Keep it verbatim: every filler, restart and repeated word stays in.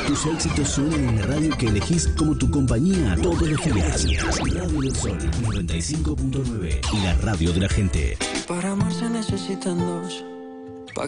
Tus éxitos suenan en la radio que elegís como tu compañía todos los días. Radio del Sol noventa y cinco punto nueve, la radio de la gente. Para amar se necesitan dos.